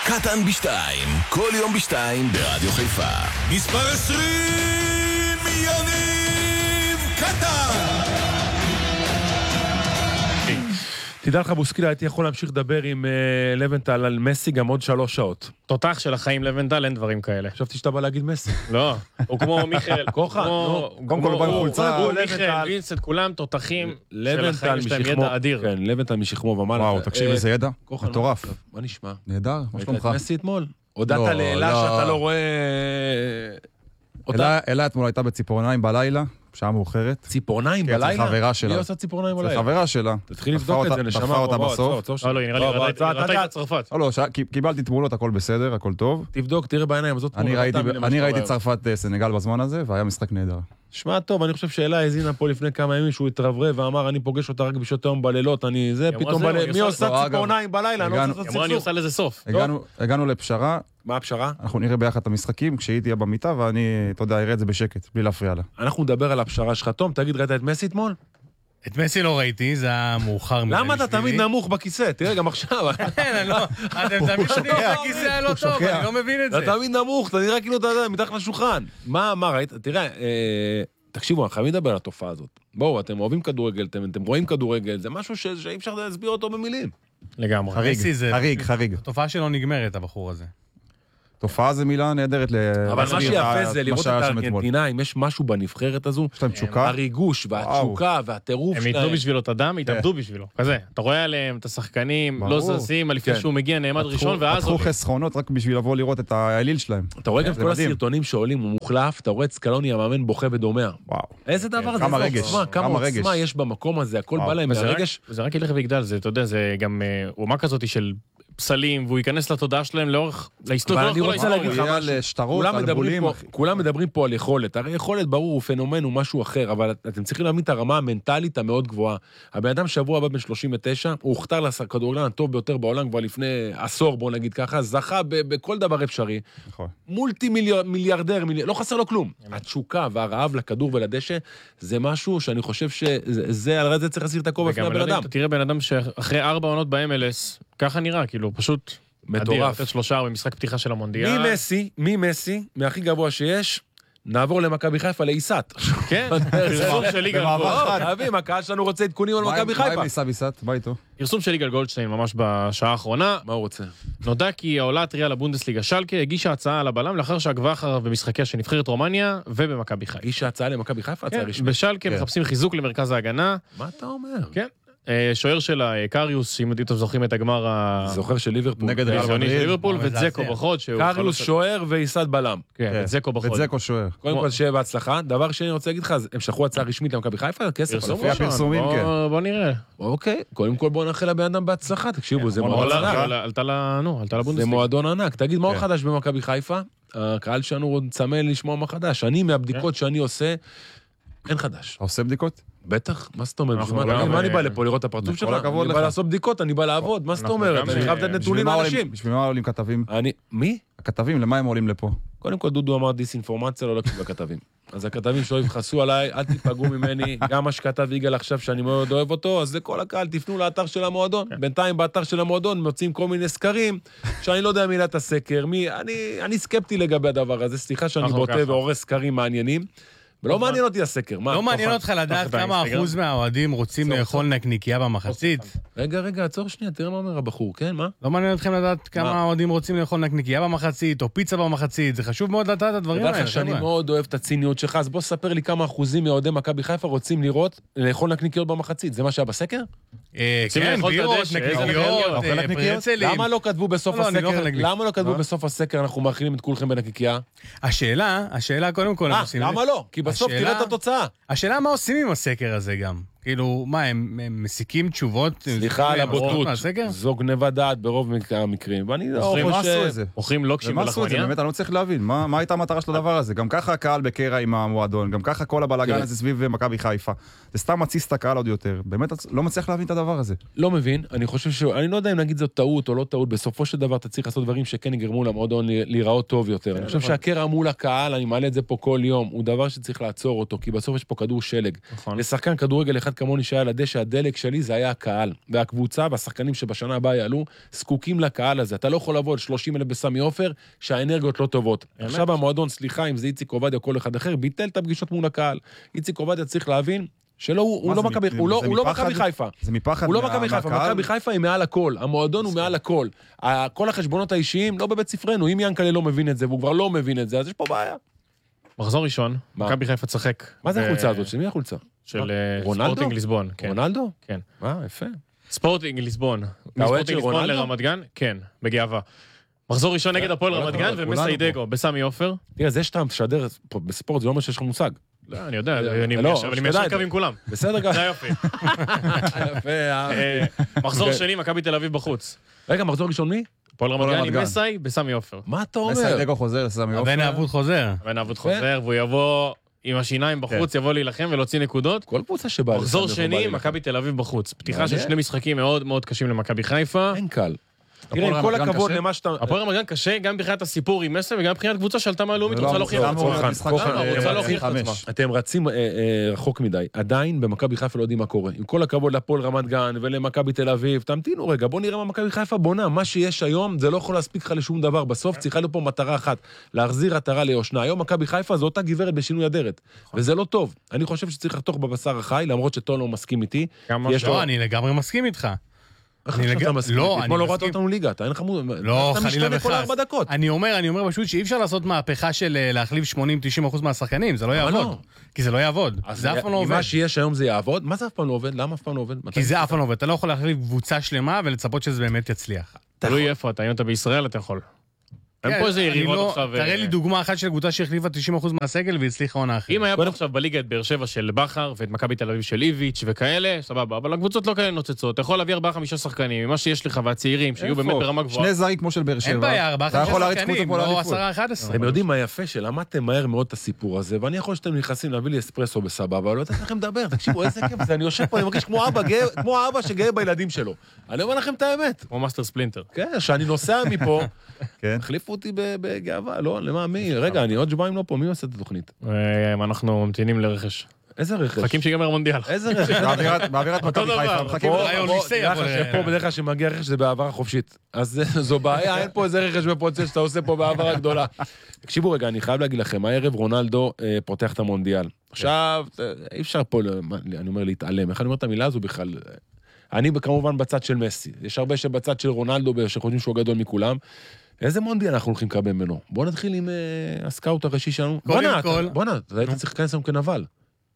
קטן בשתיים, כל יום בשתיים ברדיו חיפה. מספר 20, יניב קטן. תדע לך בוסקילה, הייתי יכול להמשיך לדבר עם לבנטל על מסי גם עוד 3 שעות. תותח של החיים לבנטל, אין דברים כאלה. חשבתי שאתה בא להגיד מסי. לא, הוא כמו מיכאל. כוחה, קודם כל בא עם חולצה. הוא מיכאל, וינסט, כולם תותחים של החיים, יש להם ידע אדיר. כן, לבנטל משכמו ומעלה. וואו, תקשיב איזה ידע. כוחה, מטורף. מה נשמע? נהדר, מה שלומך? מסי אתמול. הודעת לאלה שאתה לא רואה... אלה אתמול הייתה בציפורניים בלילה, שעה מאוחרת. ציפורניים כן, בלילה? זה חברה שלה. מי עושה ציפורניים בלילה? זה חברה שלה. תתחיל לבדוק את זה, נשמה. דחפה אותה בסוף. לא, נראה לי, ראתה את צרפת. לא, קיבלתי תמונות, הכל בסדר, הכל טוב. תבדוק, תראה בעיניים, זאת אני ראיתי צרפת סנגל בזמן הזה, והיה משחק נהדר. שמע טוב, אני חושב שאלה הזינה פה לפני כמה ימים שהוא התרברב ואמר, אני פוגש אותה רק בשעות היום בלילות, אני זה, פתאום מי עושה ציפורניים בלילה, אני לא רוצה לעשות אני עושה לזה סוף. הגענו לפשרה. מה הפשרה? אנחנו נראה ביחד את המשחקים, כשהיא תהיה במיטה, ואני, אתה יודע, אראה את זה בשקט, בלי להפריע לה. אנחנו נדבר על הפשרה שלך. תום, תגיד, ראית את מסי אתמול? את מסי לא ראיתי, זה היה מאוחר מדי. למה אתה תמיד נמוך בכיסא? תראה, גם עכשיו. כן, לא, אתם תמיד יודעים שהכיסא היה לא טוב, אני לא מבין את זה. אתה תמיד נמוך, אתה נראה כאילו אתה יודע, מתחת לשולחן. מה ראית? תראה, תקשיבו, אנחנו חייבים לדבר על התופעה הזאת. בואו, אתם אוהבים כדורגל, אתם רואים כדורגל, זה משהו שאי אפשר להסביר אותו במילים. לגמרי. חריג. התופעה שלו נגמרת, הבחור הזה. תופעה זה מילה נהדרת אבל מה שיפה זה לראות את הארגנטינאים, יש משהו בנבחרת הזו, יש להם תשוקה, הריגוש והתשוקה והטירוף שלהם. הם ייתנו בשבילו את הדם, יתעמדו בשבילו. כזה, אתה רואה עליהם, את השחקנים, לא זזים, לפני שהוא מגיע נעמד ראשון, ואז... פתחו חסכונות רק בשביל לבוא לראות את האליל שלהם. אתה רואה גם כל הסרטונים שעולים, הוא מוחלף, אתה רואה את סקלוני המאמן בוכה ודומע. וואו. איזה דבר זה, כמה עוצמה יש במקום הזה, הכל בא להם מהרגש. זה רק ילך ויגדל, זה, אתה יודע, זה גם אומה כזאת של פסלים, והוא ייכנס לתודעה שלהם לאורך, להסתובב אני רוצה להגיד לך שטרות, כולם מדברים פה על יכולת, הרי יכולת ברור הוא פנומן, הוא משהו אחר, אבל אתם צריכים להבין את הרמה המנטלית המאוד גבוהה. הבן אדם שבוע הבא בן 39, הוא הוכתר לכדורגלן הטוב ביותר בעולם כבר לפני עשור, בוא נגיד ככה, זכה בכל דבר אפשרי, מולטי מיליארדר, לא חסר לו כלום. התשוקה והרעב לכדור ולדשא, זה משהו שאני חושב שזה, על זה צריך להסיר את הכובע בפני הבן אדם. תראה בן אדם שאחרי 4 עונות ב-MLS, ככה נראה, כאילו, פשוט מטורף. לתת 3 במשחק פתיחה של המונדיאל. מי מסי, מהכי גבוה שיש, נעבור למכבי חיפה לאיסת. כן, פרסום של ליגל גולדשטיין. חייבים, הקהל שלנו רוצה עדכונים על מכבי חיפה. מה עם ניסה ביסת? מה איתו? פרסום של ליגל גולדשטיין ממש בשעה האחרונה. מה הוא רוצה? נודע כי העולה הטריה לבונדסליגה שלקה הגישה הצעה על הבלם לאחר שעקבה אחריו במשחקיה של נבחרת רומניה ובמכבי חיפה. הגישה הצעה למכבי חיפה? הצעה רשמית. בשלקה מחפשים חיזוק למרכז ההגנה. מה אתה אומר? כן. שוער שלה, קריוס, אם אתם זוכרים את הגמר זוכר של ליברפול. נגד ריאל מדריד. ליברפול, וזקו בחוד. קריוס שוער ואיסד בלם. כן, וזקו בחוד. וזקו שוער. קודם כל שיהיה בהצלחה. דבר שאני רוצה להגיד לך, הם שלחו הצעה רשמית למכבי חיפה, כסף. לפי הפרסומים, כן. בוא נראה. אוקיי, קודם כל בוא נאחל לבן אדם בהצלחה. תקשיבו, זה מועדון ענק. עלתה לבונדסליגה. זה מועדון ענק. תגיד, מה עוד חדש במכבי חיפה? הקהל שלנו עוד צמא לשמוע מה חדש. אני, מהבדיקות שאני עושה, אין חדש. עושה בדיקות? בטח, מה זאת אומרת? מה אני בא לפה לראות את הפרצוף שלך? אני בא לעשות בדיקות, אני בא לעבוד, מה זאת אומרת? אני חייב לתת נתונים לאנשים. בשביל מה עולים כתבים? מי? הכתבים, למה הם עולים לפה? קודם כל דודו אמר דיסאינפורמציה, לא להקשיב לכתבים. אז הכתבים שלא יבחסו עליי, אל תיפגעו ממני, גם מה שכתב יגאל עכשיו שאני מאוד אוהב אותו, אז זה כל הקהל, תפנו לאתר של המועדון. בינתיים באתר של המועדון מוצאים כל מיני סקרים, שאני לא יודע מילת הסקר, אני סקפטי לגבי הדבר הזה, סליחה שאני בוטה והורס סקרים מעניינים. ולא מעניין אותי הסקר. לא מעניין אותך לדעת כמה אחוז מהאוהדים רוצים לאכול נקניקייה במחצית? רגע, עצור שנייה, תראה מה אומר הבחור, כן, מה? לא מעניין אתכם לדעת כמה האוהדים רוצים לאכול נקניקייה במחצית, או פיצה במחצית, זה חשוב מאוד לדעת את הדברים האלה. בדרך שאני מאוד אוהב את הציניות שלך, אז בוא ספר לי כמה אחוזים מאוהדי מכבי חיפה רוצים לראות לאכול נקניקיות במחצית, זה מה שהיה בסקר? כן, בירות, נקניקיות, למה לא כתבו בסוף הסקר אנחנו מאכילים את כולכם בנקניקייה? השאלה קודם כל, למה לא? כי בסוף תראה את התוצאה. השאלה מה עושים עם הסקר הזה גם? כאילו, מה, הם מסיקים תשובות? סליחה על הבוטות, זו גניבת דעת ברוב המקרים, ואני לא חושב... אוכלים לוקשים ולחמניה? באמת, אני לא צריך להבין, מה הייתה המטרה של הדבר הזה? גם ככה הקהל בקרע עם המועדון, גם ככה כל הבלגן הזה סביב מכבי חיפה. זה סתם מציס את הקהל עוד יותר. באמת, לא מצליח להבין את הדבר הזה. לא מבין, אני חושב אני לא יודע אם נגיד זאת טעות או לא טעות, בסופו של דבר אתה צריך לעשות דברים שכן יגרמו למועדון להיראות טוב יותר. אני חושב שהקרע מול הקהל, אני מעלה את זה פה כל יום, הוא דבר שצריך לעצור אותו, כי בסוף יש פה כדור שלג. לשחקן כדורגל אחד אחד כמוני שהיה לדשא, הדלק שלי זה היה הקהל. והקבוצה והשחקנים שבשנה הבאה יעלו, זקוקים לקהל הזה. אתה לא יכול לבוא על 30,000 בסמי עופר, שהאנרגיות לא טובות. עכשיו המועדון, סליחה, אם זה איציק עובדיה או כל אחד אחר, ביטל את הפגישות מול הקהל. איציק עובדיה צריך להבין שלא, הוא לא מכבי חיפה. זה מפחד הוא לא מכבי חיפה, מכבי חיפה היא מעל הכל, המועדון הוא מעל הכל. כל החשבונות האישיים לא בבית ספרנו, אם ינקלה לא מבין את זה, והוא כבר לא מבין את זה, אז יש פה בעיה. מחזור ראשון, מכבי חיפה תשחק. מה זה החולצה הזאת? של מי החולצה? של ספורטינג ליסבון. רונלדו? כן. יפה. ספורטינג ליסבון. ספורטינג ליסבון לרמת גן? כן, בגאווה. מחזור ראשון נגד הפועל רמת גן ומסיידגו בסמי עופר. תראה, זה שאתה משדר בספורט, זה לא אומר שיש לך מושג. לא, אני יודע, אני מיישר קו עם כולם. בסדר גם. זה יופי. מחזור שני, מכבי תל אביב בחוץ. רגע, מחזור ראשון מי? הפועל רמת גן עם מסי בסמי עופר. מה אתה אומר? מסיידגו חוזר לסמי עופר. הבן האבוד חוזר. הבן האבוד חוזר, והוא יבוא עם השיניים בחוץ, יבוא להילחם ולהוציא נקודות. כל קבוצה שבא. מחזור שני, מכבי תל אביב בחוץ. פתיחה של שני משחקים מאוד מאוד קשים למכבי חיפה. אין קל. תראה, עם כל הכבוד למה שאתה... הפועל רמת גן קשה, גם מבחינת הסיפור עם מסי וגם מבחינת קבוצה שעלתה מהלאומית, רוצה להוכיח את עצמה. אתם רצים רחוק מדי. עדיין במכבי חיפה לא יודעים מה קורה. עם כל הכבוד להפועל רמת גן ולמכבי תל אביב, תמתינו רגע, בוא נראה מה מכבי חיפה בונה. מה שיש היום, זה לא יכול להספיק לך לשום דבר. בסוף צריכה להיות פה מטרה אחת, להחזיר עטרה ליושנה. היום מכבי חיפה זו אותה גברת בשינוי אדרת. וזה לא טוב. אני חושב שצריך לחתוך בבשר החי, למרות שטול לא מסכים איתי. לא, אני לגמרי מסכים איתך. אתמול הורדת אותנו ליגה, אתה אין לך לא, חלילה וחס. אני אומר פשוט שאי אפשר לעשות מהפכה של להחליף 80-90% מהשחקנים, זה לא יעבוד. כי זה לא יעבוד, זה אף פעם לא עובד. מה שיש היום זה יעבוד? מה זה אף פעם לא עובד? למה אף פעם לא עובד? כי זה אף פעם לא עובד, אתה לא יכול להחליף קבוצה שלמה ולצפות שזה באמת יצליח. תלוי איפה אתה, אם אתה בישראל אתה יכול. אין פה איזה יריבות עכשיו... תראה לי דוגמה אחת של קבוצה שהחליפה 90% מהסגל והצליחה עונה אחרת. אם היה פה עכשיו בליגה את באר שבע של בכר ואת מכבי תל אביב של איביץ' וכאלה, סבבה, אבל הקבוצות לא כאלה נוצצות. אתה יכול להביא 4-5 שחקנים, ממה שיש לך והצעירים, שיהיו באמת ברמה גבוהה. שני זרים כמו של באר שבע. אין בעיה, 4-5 שחקנים, לא 10-11. אתם יודעים מה יפה? שלמדתם מהר מאוד את הסיפור הזה, ואני יכול שאתם נכנסים להביא לי אספרסו בסבבה, אבל לא יודעת לכם לדבר, תקשיבו, איזה כיף זה, אני יושב פה, אני מרגיש כמו אבא שגאה בילדים שלו. אני אומר לכם את האמת. כמו מאסטר ספלינטר. כן, שאני נוסע מפה, החליפו אותי בגאווה, לא, למה, מי? רגע, אני עוד שבועיים לא פה, מי עושה את התוכנית? אנחנו ממתינים לרכש. איזה רכש? מחכים שיגמר המונדיאל. איזה רכש? באווירת מכבי חיפה, מחכים פה בדרך כלל שמגיע רכש זה בעברה חופשית. אז זו בעיה, אין פה איזה רכש בפרוצס שאתה עושה פה בעברה גדולה. תקשיבו רגע, אני חייב להגיד לכם, הערב רונלדו פותח את המונדיאל. עכשיו, אי אפשר פה, אני אומר להתעלם, איך אני אומר את המילה הזו בכלל? אני כמובן בצד של מסי. יש הרבה שבצד של רונלדו שחושבים שהוא הגדול מכולם. איזה מונדיאל אנחנו הולכים לקבל ממנו? בוא נתחיל עם הסקאוט הראשי שלנו. בוא'נה, אתה היית צריך להיכנס היום כנבל.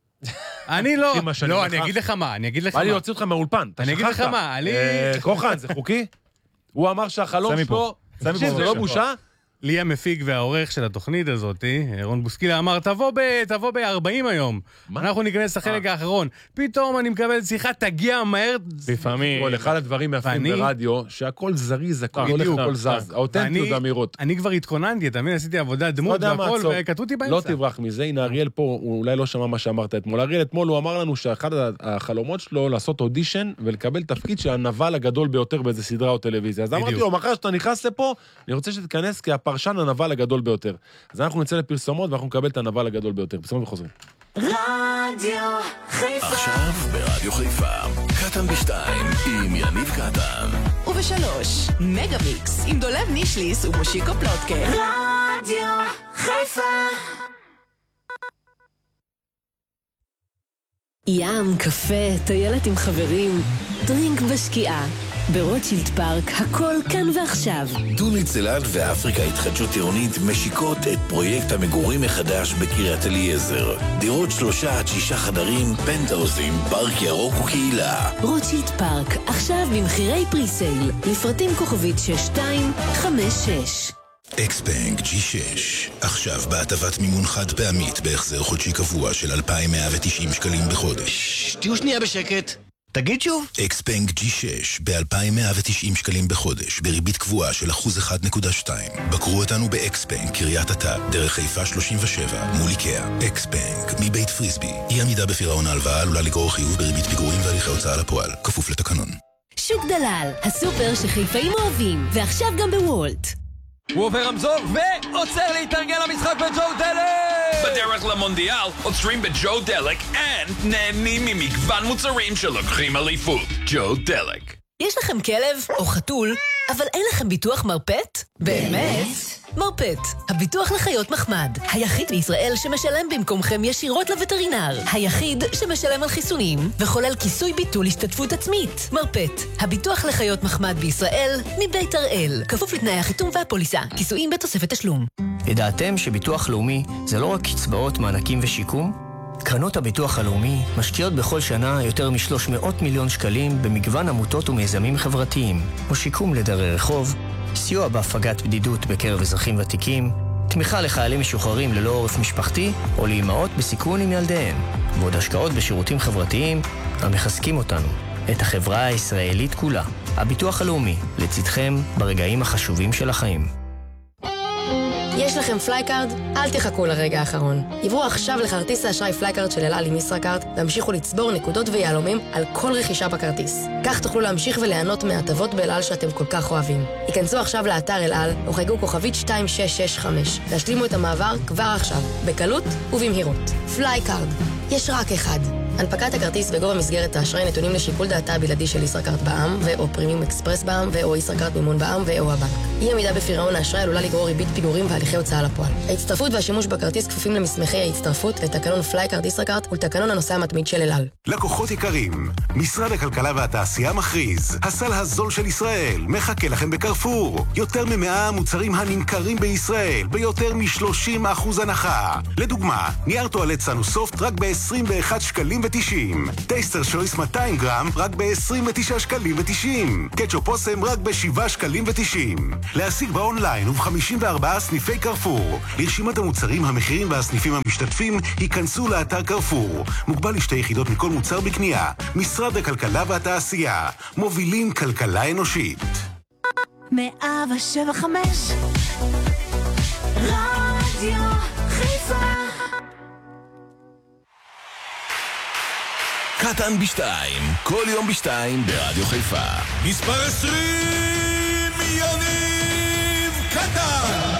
אני לא, אני אגיד לך מה, בא לי להוציא אותך מהאולפן, אתה שכחת. אני אגיד לך מה, כוחן, זה חוקי? הוא אמר שהחלום שלו, תקשיב, זה לא בושה? לי המפיק והעורך של התוכנית הזאת, רון בוסקילה, אמר, תבוא ב-40 היום. אנחנו ניכנס לחלק האחרון. פתאום אני מקבל שיחה, תגיע מהר. לפעמים. אחד הדברים יפים ברדיו, שהכל זריז, הכל הולך, הכל זז. האותנטיות והאמירות. אני כבר התכוננתי, אתה מבין, עשיתי עבודת דמות והכל, וכתבו אותי באמצע. לא תברח מזה, הנה אריאל פה, הוא אולי לא שמע מה שאמרת אתמול. אריאל אתמול הוא אמר לנו שאחד החלומות שלו לעשות אודישן ולקבל תפקיד של הנבל הגדול ביותר באיזה סדרה או טלוויזיה. אז אמרתי לו, מחר שאתה נכנס לפה, אני רוצה שתיכנס כפרשן הנבל הגדול ביותר. אז אנחנו נצא לפרסומות ואנחנו נקבל את הנבל הגדול ביותר. פרסומות וחוזרים. רדיו חיפה. עכשיו ברדיו חיפה. קטן בשתיים עם יניב קטן. ובשלוש, מגה מיקס עם דולב נישליס ומושיקו פלוטקה. רדיו חיפה. ים, קפה, טיילת עם חברים, דרינק בשקיעה. ברוטשילד פארק, הכל כאן ועכשיו. דוניץ אלעד ואפריקה התחדשות עירונית משיקות את פרויקט המגורים מחדש בקריית אליעזר. דירות 3-6 חדרים, פנטהאוזים, פארק ירוק וקהילה. רוטשילד פארק, עכשיו במחירי פריסייל. לפרטים כוכבית 6256. אקסבנק G6, עכשיו בהטבת מימון חד פעמית בהחזר חודשי קבוע של 2,190 שקלים בחודש. תהיו שנייה בשקט. תגיד שוב. אקסבנק G6 ב-2,190 שקלים בחודש, בריבית קבועה של 1.2%. בקרו אותנו באקסבנק, קריית אתא, דרך חיפה 37, מול איקאה. אקסבנק, מבית פריסבי. אי עמידה בפירעון ההלוואה עלולה לגרור חיוב בריבית פיגורים והליכי הוצאה לפועל, כפוף לתקנון. שוק דלל, הסופר שחיפאים אוהבים, ועכשיו גם בוולט. הוא עובר רמזור ועוצר להתארגן למשחק בג'ו דלק! בדרך למונדיאל עוצרים בג'ו דלק ונהנים ממגוון מוצרים שלוקחים אליפות. ג'ו דלק. יש לכם כלב או חתול, אבל אין לכם ביטוח מרפט? באמת? מרפט, הביטוח לחיות מחמד. היחיד בישראל שמשלם במקומכם ישירות לווטרינר. היחיד שמשלם על חיסונים וחולל כיסוי ביטול השתתפות עצמית. מרפט, הביטוח לחיות מחמד בישראל מבית הראל. כפוף לתנאי החיתום והפוליסה. כיסויים בתוספת תשלום. ידעתם שביטוח לאומי זה לא רק קצבאות, מענקים ושיקום? קרנות הביטוח הלאומי משקיעות בכל שנה יותר מ-300 מיליון שקלים במגוון עמותות ומיזמים חברתיים, או שיקום לדרי רחוב, סיוע בהפגת בדידות בקרב אזרחים ותיקים, תמיכה לחיילים משוחררים ללא עורף משפחתי, או לאמהות בסיכון עם ילדיהם, ועוד השקעות בשירותים חברתיים המחזקים אותנו, את החברה הישראלית כולה. הביטוח הלאומי, לצדכם ברגעים החשובים של החיים. יש לכם פלייקארד? אל תחכו לרגע האחרון. עברו עכשיו לכרטיס האשראי פלייקארד של אל על עם ישראכרט, והמשיכו לצבור נקודות ויהלומים על כל רכישה בכרטיס. כך תוכלו להמשיך וליהנות מהטבות באל על שאתם כל כך אוהבים. היכנסו עכשיו לאתר אל על, או חייגו כוכבית 2665. להשלימו את המעבר כבר עכשיו, בקלות ובמהירות. פלייקארד. יש רק אחד. הנפקת הכרטיס וגובה מסגרת האשראי נתונים לשיקול דעתה הבלעדי של ישראכרט בע"מ, ואו פרימיום אקספרס בע"מ, ואו ישראכרט מימון בע"מ, ואו הבנק. אי עמידה בפירעון האשראי עלולה לגרור ריבית פיגורים והליכי הוצאה לפועל. ההצטרפות והשימוש בכרטיס כפופים למסמכי ההצטרפות, לתקנון פלייקארד ישראכרט ולתקנון הנוסע המתמיד של אל על. לקוחות יקרים, משרד הכלכלה והתעשייה מכריז, הסל הזול של ישראל מחכה לכם בקרפור. יותר מ100 מוצרים הנמכרים בישראל ביותר מ30% הנחה. לדוגמה, נייר טואלט סנוסופט רק ב-21 שקלים ו90. טייסטר שויס 200 גרם רק ב-29 שקלים ו90. קטשופ אוסם רק ב7 שקלים ו90. להשיג באונליין וב-54 סניפי קרפור. לרשימת המוצרים, המחירים והסניפים המשתתפים, ייכנסו לאתר קרפור. מוגבל לשתי יחידות מכל מוצר בקנייה. משרד הכלכלה והתעשייה. מובילים כלכלה אנושית. 175 רדיו חיפה. קטן בשתיים, כל יום בשתיים ברדיו חיפה. מספר 20, יניב קטן.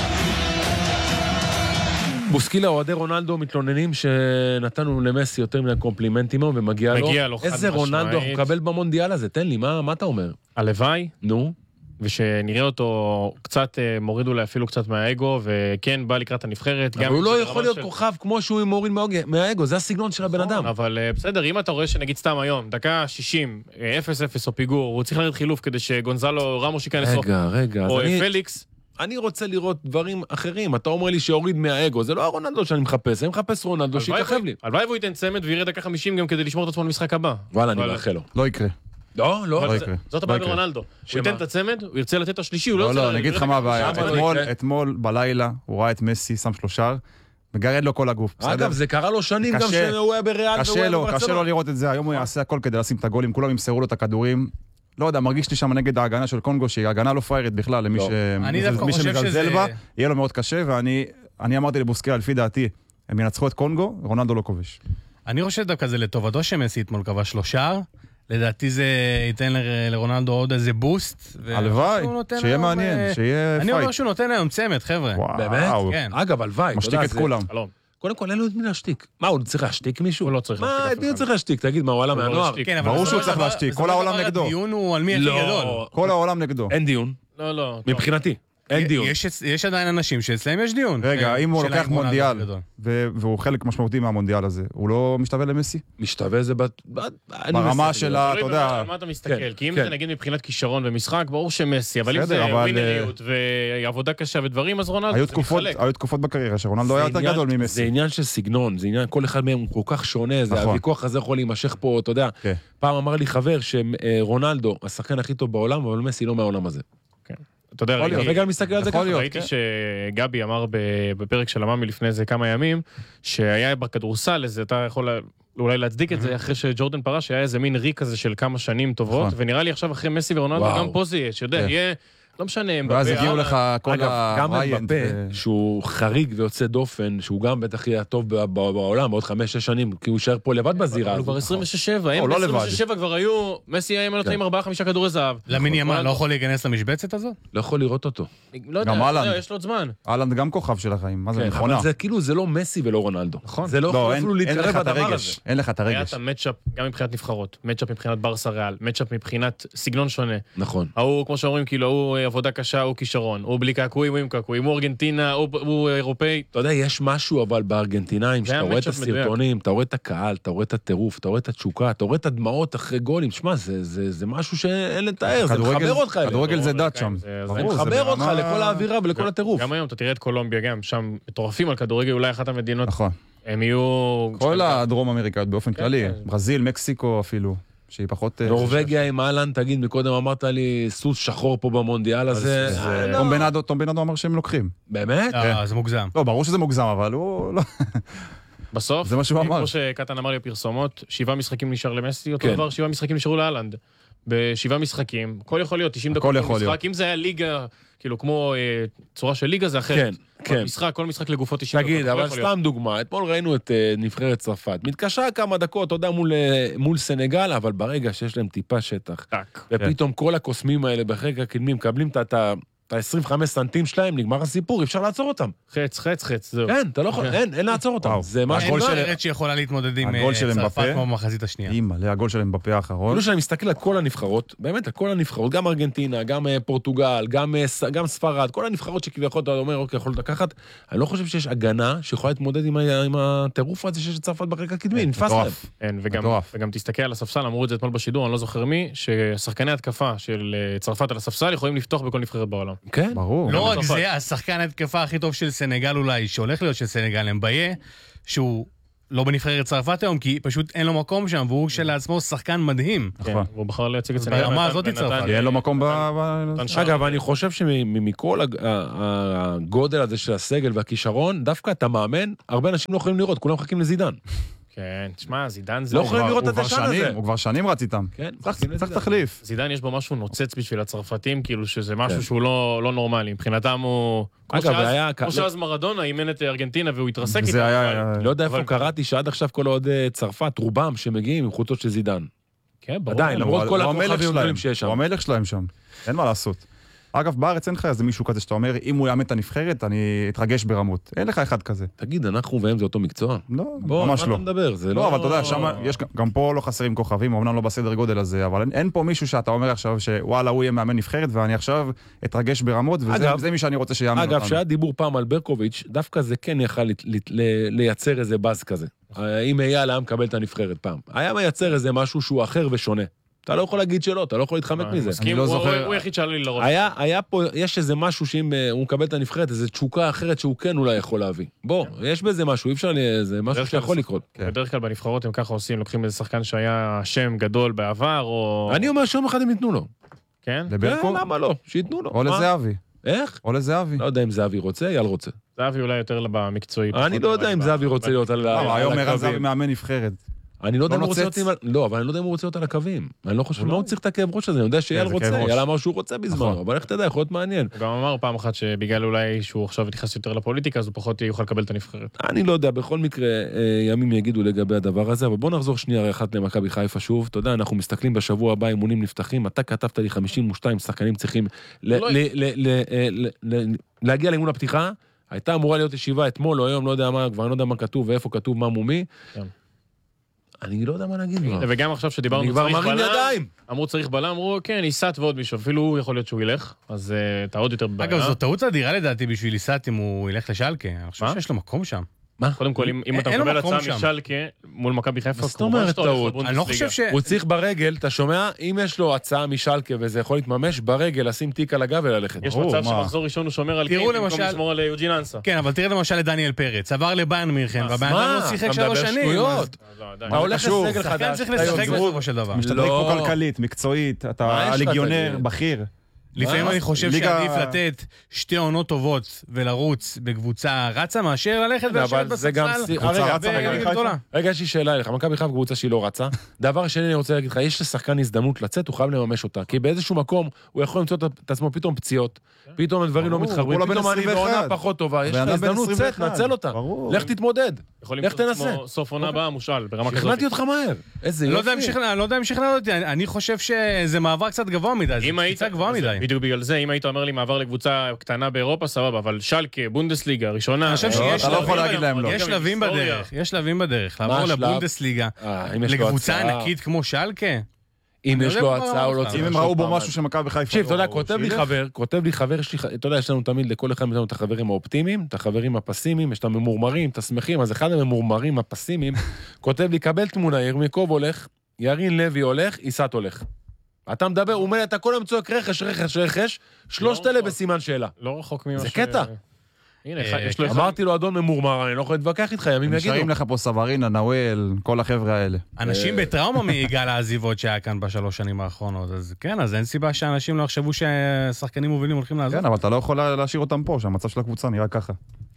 בוסקילה, אוהדי רונלדו מתלוננים שנתנו למסי יותר מן הקומפלימנטים ומגיע לו. איזה רונלדו הוא מקבל במונדיאל הזה? תן לי, מה אתה אומר? הלוואי. נו. ושנראה אותו קצת, מוריד אולי אפילו קצת מהאגו, וכן, בא לקראת הנבחרת. אבל הוא לא יכול להיות כוכב כמו שהוא מוריד מהאגו, זה הסגנון של הבן אדם. אבל בסדר, אם אתה רואה שנגיד סתם היום, דקה 60, 0-0 או פיגור, הוא צריך לרדת חילוף כדי שגונזלו רמוש ייכנס לסוף. רגע. או פליקס. אני רוצה לראות דברים אחרים. אתה אומר לי שהוריד מהאגו, זה לא הרונלדו שאני מחפש, אני מחפש רונלדו שיככב לי. הלוואי והוא ייתן צמד וירד דקה 50 גם כדי לשמור את עצמו למשחק הבא. וואלה, אני מאחל לו. לא יקרה. לא יקרה. זאת הבעיה ברונלדו. הוא ייתן את הצמד, הוא ירצה לתת את השלישי, הוא לא ירצה... לא, אני אגיד לך מה הבעיה. אתמול בלילה הוא ראה את מסי, שם 3 שער, מגרד לו כל הגוף. אגב, זה קרה לו שנים גם שהוא היה בריאל והוא היה בברצלונה. קשה לו לראות את זה, היום הוא יעשה הכל כדי לשים את הגולים, כולם ימסרו לו את הכדורים. לא יודע, מרגיש לי שם נגד ההגנה של קונגו, שהיא הגנה לא פיירית בכלל, למי שמגלזל בה, יהיה לו מאוד קשה, ואני אמרתי לבוסקיה, לפי דעתי, הם ינצחו את קונגו, רונלדו לא כובש. אני חושב דווקא זה לטובתו שמסי אתמול קבע 3 שער, לדעתי זה ייתן לרונלדו עוד איזה בוסט. הלוואי, שיהיה מעניין, שיהיה פייט. אני אומר שהוא נותן היום צמד, חבר'ה. באמת? אגב, הלוואי. משתיק את כולם. קודם כל, אין לו את מי להשתיק. מה, הוא צריך להשתיק מישהו? הוא לא צריך להשתיק. מה, את מי הוא צריך להשתיק? תגיד, מה, הוא עלה מהנוער? ברור שהוא צריך להשתיק, כל העולם נגדו. הדיון הוא על מי הכי גדול. כל העולם נגדו. אין דיון. לא. מבחינתי. אין דיון. יש עדיין אנשים שאצלהם יש דיון. רגע, אם הוא לוקח מונדיאל, והוא חלק משמעותי מהמונדיאל הזה, הוא לא משתווה למסי? משתווה זה ברמה של ה... אתה יודע... על מה אתה מסתכל? כי אם זה נגיד מבחינת כישרון ומשחק, ברור שמסי, אבל אם זה ווינריות ועבודה קשה ודברים, אז רונלדו זה מתחלק. היו תקופות בקריירה שרונלדו היה יותר גדול ממסי. זה עניין של סגנון, זה עניין, כל אחד מהם הוא כל כך שונה, הוויכוח הזה יכול להימשך פה, אתה יודע. פעם אמר לי חבר שרונלדו, השחקן הכי טוב בעולם, אבל מסי לא מהעולם הזה. אתה יודע, ראיתי כן. שגבי אמר בפרק של המאמי לפני איזה כמה ימים, שהיה בכדורסל, אז אתה יכול אולי להצדיק את זה אחרי שג'ורדן פרש, שהיה איזה מין ריק כזה של כמה שנים טובות, ונראה לי עכשיו אחרי מסי ורונלדו, גם פה זה יהיה, שיודע, יהיה לא משנה, ואז הגיעו לך כל אגב, גם מבפה, שהוא חריג ויוצא דופן, שהוא גם בטח יהיה טוב בעולם, בעוד 5-6 שנים, כי הוא יישאר פה לבד בזירה. הוא כבר 27, הם ב-27 כבר היו, מסי היה מלא עם 4-5 כדורי זהב. למין ימן לא יכול להיכנס למשבצת הזאת? לא יכול לראות אותו. לא יודע, יש לו עוד זמן. אהלנד גם כוכב של החיים, מה זה מכונה? אבל זה כאילו, זה לא מסי ולא רונלדו. נכון. זה לא יכול אפילו להתקרב בדבר הזה. אין לך את הרגש. היה את המצ'אפ, גם מבחינת נבחרות, מצ'אפ מבחינת ברסה ריאל, מצ'אפ מבחינת סגנון שונה. נכון. הוא, כמו שאומרים, כאילו, הוא עבודה קשה, הוא כישרון, הוא בלי קעקועים, הוא עם קעקועים, הוא ארגנטינה, הוא אירופאי. אתה יודע, יש משהו אבל בארגנטינאים, שאתה רואה את הסרטונים, אתה רואה את הקהל, אתה רואה את הטירוף, אתה רואה את התשוקה, אתה רואה את הדמעות אחרי גולים. שמע, זה משהו שאין לתאר, זה מחבר אותך. כדורגל זה דת שם. זה מחבר אותך לכל האווירה ולכל הטירוף. גם היום, אתה תראה את קולומביה גם, שם מטורפים על כדורגל, אולי אחת המדינות. נכון. הם יהיו... כל הדרום אמריקאיות באופן כללי, ברזיל, מקסיקו אפילו, שהיא פחות... נורווגיה עם אהלנד, תגיד, מקודם אמרת לי סוס שחור פה במונדיאל הזה. תום בנאדו אמר שהם לוקחים. באמת? זה מוגזם. לא, ברור שזה מוגזם, אבל הוא... בסוף, זה מה שהוא אמר. כמו שקטן אמר לי בפרסומות, 7 משחקים נשאר למסי, אותו דבר 7 משחקים נשארו לאהלנד. ב7 משחקים, הכל יכול להיות 90 דקות במשחק, אם זה היה ליגה, כאילו כמו צורה של ליגה זה אחרת. כן. כל משחק לגופו 90 דקות. תגיד, אבל סתם דוגמה, אתמול ראינו את נבחרת צרפת, מתקשה כמה דקות, אתה יודע, מול סנגל, אבל ברגע שיש להם טיפה שטח, ופתאום כל הקוסמים האלה בחלק הקדמי מקבלים את ה-25 סנטים שלהם, נגמר הסיפור, אפשר לעצור אותם. חץ, זהו. כן, אתה לא יכול, אין לעצור אותם. זה משהו... אין נראית שיכולה להתמודד עם צרפת כמו במחצית השנייה. אימא'לה, הגול שלהם בפה האחרון. כאילו שאני מסתכל על כל הנבחרות, באמת, על כל הנבחרות, גם ארגנטינה, גם פורטוגל, גם ספרד, כל הנבחרות שכביכול אתה אומר, אוקיי, יכול לקחת, אני לא חושב שיש הגנה שיכולה להתמודד עם הטירוף הזה שיש צרפת בחלק הקדמי, נתפס להם. וגם תסתכל על הספסל, אמרו את זה אתמול בשידור, אני לא זוכר מי, ששחקני התקפה של צרפת על הספסל יכולים לפתוח בכל נבחרת בעולם. כן, ברור. לא רק זה, השחקן התקפה הכי טוב של סנגל אולי, שהולך להיות של סנגל אמביה, שהוא לא בנבחרת צרפת היום, כי פשוט אין לו מקום שם, והוא שלעצמו שחקן מדהים. נכון. והוא בחר להציג את סנגל. ברמה הזאת צרפת. אין לו מקום אגב, אני חושב שמכל הגודל הזה של הסגל והכישרון, דווקא אתה מאמן, הרבה אנשים לא יכולים לראות, כולם מחכים לזידן. כן, תשמע, זידן זה... לא יכולים לראות את השן הזה. הוא כבר שנים רץ איתם. כן, צריך תחליף. זידן יש בו משהו נוצץ בשביל הצרפתים, כאילו שזה משהו שהוא לא נורמלי. מבחינתם הוא... כמו שאז מרדונה אימן את ארגנטינה והוא התרסק איתם. לא יודע איפה קראתי שעד עכשיו כל עוד צרפת, רובם שמגיעים עם חולצות של זידן. כן, ברור. עדיין, למרות כל הכוכבים הגדולים שיש שם. הוא המלך שלהם שם. אין מה לעשות. אגב, בארץ אין לך איזה מישהו כזה שאתה אומר, אם הוא יאמן את הנבחרת, אני אתרגש ברמות. אין לך אחד כזה. תגיד, אנחנו והם זה אותו מקצוע? לא, ממש לא. לא, אבל אתה יודע, גם פה לא חסרים כוכבים, אמנם לא בסדר גודל הזה, אבל אין פה מישהו שאתה אומר עכשיו שוואלה, הוא יהיה מאמן נבחרת, ואני עכשיו אתרגש ברמות, וזה מי שאני רוצה שיאמן אותנו. אגב, שהיה דיבור פעם על ברקוביץ', דווקא זה כן יכל לייצר איזה באז כזה. אם אייל היה מקבל את הנבחרת פעם. היה מייצר איזה משהו שהוא אחר ושונה. אתה לא יכול להגיד שלא, אתה לא יכול להתחמק מזה. מסכים, הוא יחיד שעלה לי לראש. היה פה, יש איזה משהו שאם הוא מקבל את הנבחרת, איזו תשוקה אחרת שהוא כן אולי יכול להביא. בוא, יש בזה משהו, אי אפשר, זה משהו שיכול לקרות. בדרך כלל בנבחרות הם ככה עושים, לוקחים איזה שחקן שהיה שם גדול בעבר, או... אני אומר שיום אחד הם ייתנו לו. כן? לברקו? למה לא? שיתנו לו. או לזהבי. איך? או לזהבי. לא יודע אם זהבי רוצה, אייל רוצה. זהבי אולי יותר במקצועי. אני לא יודע אם זהבי רוצה להיות על הקווים. היום ערן זהבי מאמן נבחרת. אני לא יודע אם הוא רוצה אותי, לא, אבל אני לא יודע אם הוא רוצה אותי על הקווים. אני לא חושב, מה הוא צריך את הכאב ראש הזה? אני יודע שאייל רוצה, אייל אמר שהוא רוצה בזמנו, אבל איך אתה יודע, יכול להיות מעניין. הוא גם אמר פעם אחת שבגלל אולי שהוא עכשיו יתייחס יותר לפוליטיקה, אז הוא פחות יוכל לקבל את הנבחרת. אני לא יודע, בכל מקרה, ימים יגידו לגבי הדבר הזה, אבל בוא נחזור שנייה אחת למכבי חיפה שוב. אתה יודע, אנחנו מסתכלים בשבוע הבא, אימונים נפתחים, אתה כתבת לי 52 שחקנים צריכים להגיע לאימון הפתיחה. הייתה אמורה להיות ישיבה אתמול או היום, לא יודע מה, כבר לא יודע מה כתוב ואיפה כתוב מה מומי. אני לא יודע מה להגיד כבר. וגם עכשיו שדיברנו צריך בלם, אמרו צריך בלם, אמרו כן, איסת ועוד מישהו, אפילו הוא יכול להיות שהוא ילך, אז אתה עוד יותר בבעיה. אגב, זו טעות אדירה לדעתי בשביל איסת אם הוא ילך לשלקה, אני חושב שיש לו מקום שם. קודם כל, אם אתה מקבל הצעה משלקה מול מכבי חיפה, זאת אומרת טעות. אני לא חושב ש... הוא צריך ברגל, אתה שומע? אם יש לו הצעה משלקה וזה יכול להתממש, ברגל לשים תיק על הגב וללכת. יש מצב שמחזור ראשון הוא שומר על קין, במקום לשמור על יוג'ין אנסה. כן, אבל תראה למשל לדניאל פרץ, עבר לביירן מירכן, והבן אדם לא שיחק 3 שנים. מה הולך לסגל חדש? שחקן צריך לשחק בסופו של דבר. משתדרג פה כלכלית, מקצועית, אתה ליגיונר, בכיר. לפעמים אני חושב שעדיף לתת 2 עונות טובות ולרוץ בקבוצה רצה, מאשר ללכת ולשבת בספסל. רגע, יש לי שאלה אליך, מכבי חיפה קבוצה שהיא לא רצה. דבר שני, אני רוצה להגיד לך, יש לשחקן הזדמנות לצאת, הוא חייב לממש אותה. כי באיזשהו מקום הוא יכול למצוא את עצמו פתאום פציעות, פתאום הדברים לא מתחברים, פתאום אני בעונה פחות טובה, יש לך הזדמנות, צאת, נצל אותה. לך תתמודד, לך תנסה. סוף עונה הבאה מושל, ברמה כזאת. שכנעתי אותך מהר. איזה יופי. לא יודע אם שכנעת אותי, אני חושב שזה מעבר קצת גבוה מדי, זה קפיצה גבוהה מדי. בדיוק בגלל זה, אם היית אומר לי מעבר לקבוצה קטנה באירופה, סבבה, אבל שלקה, בונדסליגה, ראשונה. אני חושב שיש שלבים בדרך, לעבור לבונדסליגה, לקבוצה ענקית כמו שלקה. אם יש לו הצעה או לא צריך. אם הם ראו בו משהו שמכבי חיפה. תקשיב, אתה יודע, כותב לי חבר, אתה יודע, יש לנו תמיד, לכל אחד מאיתנו את החברים האופטימיים, את החברים הפסימיים, יש את הממורמרים, את השמחים, אז אחד הממורמרים הפסימיים, כותב לי, קבל תמונה, ירמיקוב הולך, ירין לוי הולך, איסת הולך. אתה מדבר, הוא אומר, אתה כל היום צועק רכש, 3 אלה בסימן שאלה. לא רחוק ממה זה קטע. אמרתי לו, אדון ממורמר, אני לא יכול להתווכח איתך, ימים יגידו. נשארים לך פה סברינה, נאואל, כל החבר'ה האלה. אנשים בטראומה מעיגל העזיבות שהיה כאן ב3 שנים האחרונות, אז כן, אז אין סיבה שאנשים לא יחשבו ששחקנים מובילים הולכים לעזוב. כן, אבל אתה לא יכול להשאיר אותם פה, שהמצב של הקבוצה נראה ככה.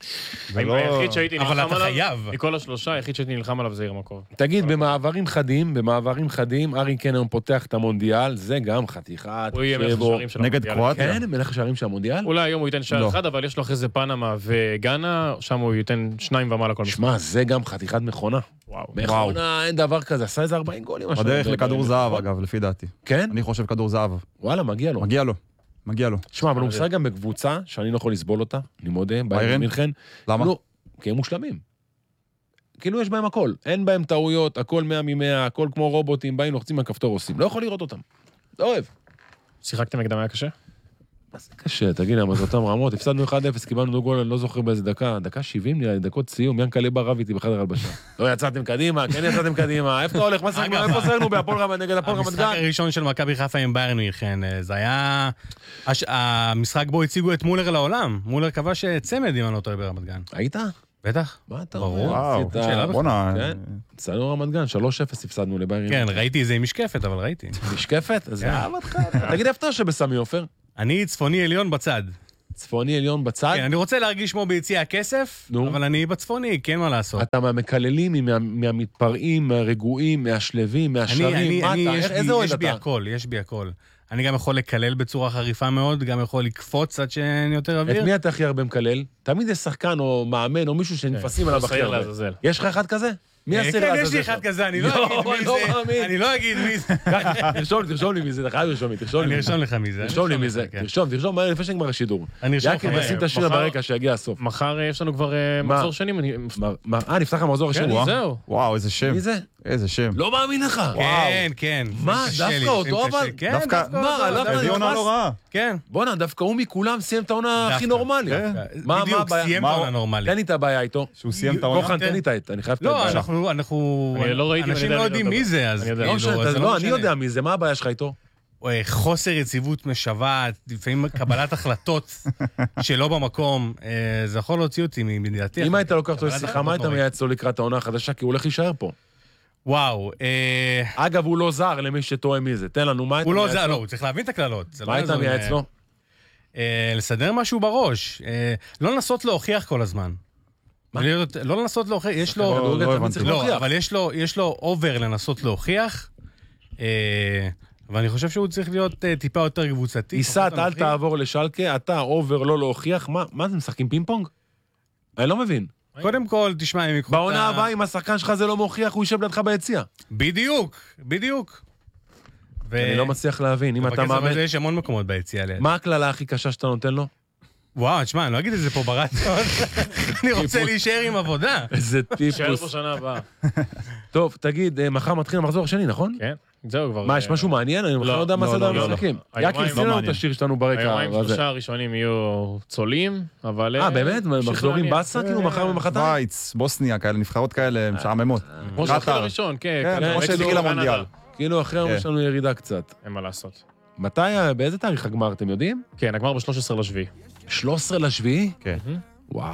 אבל אתה חייב. מכל ה3, היחיד שהייתי נלחם עליו זה ירמקוב. תגיד, במעברים חדים, ארי קן היום פותח את המונדיאל, זה גם חתיכת נגד קרואטיה. כן, מלך השערים של המונדיאל? אולי היום הוא ייתן שער אחד, אבל יש לו אחרי זה פנמה וגאנה, שם הוא ייתן 2 ומעלה כל משחק. שמע, זה גם חתיכת מכונה. מכונה, אין דבר כזה, עשה איזה 40 גולים. בדרך לכדור זהב, אגב, לפי דעתי. כן? אני חושב כדור זהב. וואלה, מגיע לו. מגיע לו. שמע, אבל הוא משחק גם בקבוצה שאני לא יכול לסבול אותה, אני מודה, ביירן מינכן. למה? כי הם מושלמים. כאילו יש בהם הכל, אין בהם טעויות, הכל 100 מ-100, הכל כמו רובוטים, באים לוחצים מהכפתור עושים. לא יכול לראות אותם. לא אוהב. שיחקתם נגדם היה קשה? מה זה קשה? תגיד, אבל זה אותם רמות, הפסדנו 1-0, קיבלנו גול, אני לא זוכר באיזה דקה 70, נראה לי, דקות סיום, ינקלה בר רב איתי בחדר הלבשה. לא יצאתם קדימה, כן יצאתם קדימה, איפה אתה הולך? איפה סרנו בהפועל רמת נגד הפועל רמת גן? המשחק הראשון של מכבי חיפה עם ביירן מינכן, זה היה המשחק בו הציגו את מולר לעולם. מולר כבש צמד אם אני לא טועה ברמת גן. היית? בטח. מה אתה וואו, בונה. הפסדנו רמת גן, 3-0 הפסדנו לביירן. כן, ראיתי איזה משקפת, אבל ראיתי. משקפת? אז תגיד איפה אתה שבסמי עופר? אני צפוני עליון בצד. צפוני עליון בצד? כן, אני רוצה להרגיש כמו ביציע הכסף, אבל אני בצפוני, כן מה לעשות. אתה מהמקללים, מהמתפרעים, מהרגועים, מהשלבים, מהשרים, יש בי הכל. אני גם יכול לקלל בצורה חריפה מאוד, גם יכול לקפוץ עד שאני יותר אוויר. את מי אתה הכי הרבה מקלל? תמיד יש שחקן או מאמן או מישהו שנפסים עליו הכי הרבה. יש לך אחד כזה? מי הסיר לעזאזל? כן, יש לי אחד כזה, אני לא אגיד מי זה. תרשום לי מי זה, אתה חייב לרשום לי, אני ארשום לך מי זה. תרשום לי מי זה, תרשום מהר לפני שנגמר השידור. יאקר, נשים את השיר ברקע שיגיע הסוף. מחר יש לנו כבר מחזור שני. נפתח המחזור השני. זהו. וואו, איזה שם. מי זה? איזה שם. לא מאמין לך. כן. מה, דווקא אותו אבל? דווקא, כן. בוא'נה, דווקא הוא מכולם סיים את העונה הכי נורמלית. בדיוק, סיים את העונה נורמלית. תן לי את הבעיה איתו. שהוא סיים את העונה? כוחן, תן לי את העט, אני חייב את לא, אנשים לא יודעים מי זה, אז לא, אני יודע מי זה, מה הבעיה שלך איתו? חוסר יציבות משוועת, לפעמים קבלת החלטות שלא במקום, זה יכול להוציא אותי מדעתי. אם היית לוקח אותו לשיחה, מה היית מייעץ לו לקראת העונה החדשה? כי הוא הולך להישאר פה. וואו. אגב, הוא לא זר למי שטועה מי זה. תן לנו, מה היית מייעץ לו? הוא לא זר, לא, הוא צריך להבין את הכללות. מה היית מייעץ לו? לסדר משהו בראש. לא לנסות להוכיח כל הזמן. לא לנסות להוכיח, יש לו... לא, אבל יש לו אובר לנסות להוכיח, ואני חושב שהוא צריך להיות טיפה יותר קבוצתי. איסת, אל תעבור לשלקה, אתה אובר לא להוכיח, מה זה, משחקים פינג פונג? אני לא מבין. קודם כל, תשמע, אם יקחו את בעונה הבאה, אם השחקן שלך זה לא מוכיח, הוא יישב לידך ביציע. בדיוק. אני לא מצליח להבין, אם אתה מאמן... יש המון מקומות ביציע ליד. מה הכללה הכי קשה שאתה נותן לו? וואו, תשמע, אני לא אגיד את זה פה ברדיו. אני רוצה להישאר עם עבודה. איזה טיפוס. נשאר פה שנה הבאה. טוב, תגיד, מחר מתחיל המחזור השני, נכון? כן, זהו כבר. מה, יש משהו מעניין? אני בכלל לא יודע מה סדר המשחקים. יאקר, שים לנו את השיר שלנו ברקע. היומיים 3 הראשונים יהיו צולים, אבל... באמת? מחזורים בסה? כאילו מחר ומחרתיים? וייץ, בוסניה, כאלה, נבחרות כאלה, משעממות. כמו שהתחיל הראשון, כן. כמו שהתחיל המונדיאל. כאילו אחרי יש לנו ירידה קצת. אין מה לעשות. מתי, באיזה תאריך הגמר, אתם יודעים? כן, הגמר ב-13/7. 13/7? כן. וואו.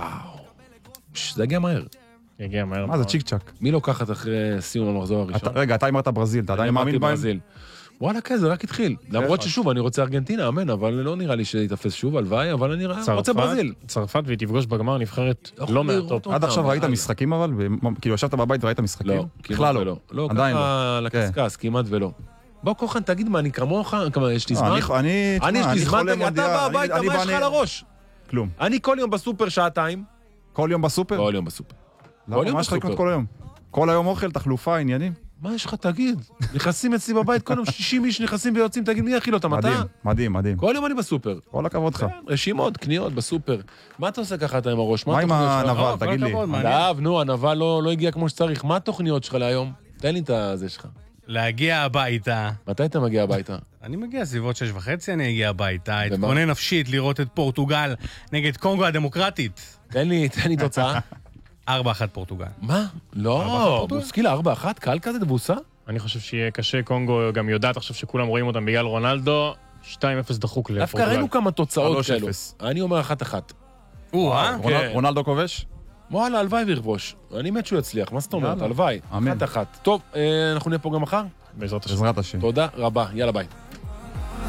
זה יגיע מהר. יגיע מהר. מה זה צ'יק צ'ק? מי לוקחת אחרי סיום המחזור הראשון? רגע, אתה אמרת ברזיל, אתה עדיין מאמין בהם? וואלה, כן, זה רק התחיל. למרות ששוב, אני רוצה ארגנטינה, אמן, אבל לא נראה לי שיתאפס שוב, הלוואי, אבל אני רוצה ברזיל. צרפת והיא תפגוש בגמר נבחרת לא מהטופ. עד עכשיו ראית משחקים אבל? כאילו ישבת בבית וראית משחקים? לא, כמעט ולא. לא, ככה לקסקס, כמעט ולא. בוא כוחן, תגיד מה, אני כמוך, יש לי זמן? יש לי זמן, אתה בא הביתה, מה יש לך לראש? כלום. אני כל יום בסופר שעתיים. כל יום בסופר? כל יום בסופר. מה יש לך לקנות כל היום? כל היום אוכל, תחלופה, עניינים? מה יש לך, תגיד? נכנסים אצלי בבית, כל יום 60 איש נכנסים ויוצאים, תגיד, מי יכיל אותם, אתה? מדהים, מדהים. כל יום אני בסופר. כל הכבוד לך. רשימות, קניות בסופר. מה אתה עושה ככה אתה עם הראש? מה עם הנבל, תגיד לי? הנבל לא הגיע כמו שצריך. מה התוכניות שלך להיום? תן לי את זה שלך. להגיע הביתה. מתי אתה מגיע הביתה? אני מגיע סביבות 6:30, אני אגיע הביתה. התכונן נפשית לראות את פורטוגל נגד קונגו הדמוקרטית. תן לי תוצאה. 4-1 פורטוגל. מה? לא, בוסקילה 4-1, קל כזה דבוסה? אני חושב שיהיה קשה, קונגו גם יודעת עכשיו שכולם רואים אותם בגלל רונלדו, 2-0 דחוק לפורטוגל. דווקא ראינו כמה תוצאות כאלו. אני אומר 1-1. רונלדו כובש? וואלה, הלוואי וירבוש. אני מת שהוא יצליח, מה זאת אומרת? הלוואי. 1-1. טוב, אנחנו נהיה פה גם מחר? בעזרת השם. בעזרת השם. תודה רבה, יאללה ביי.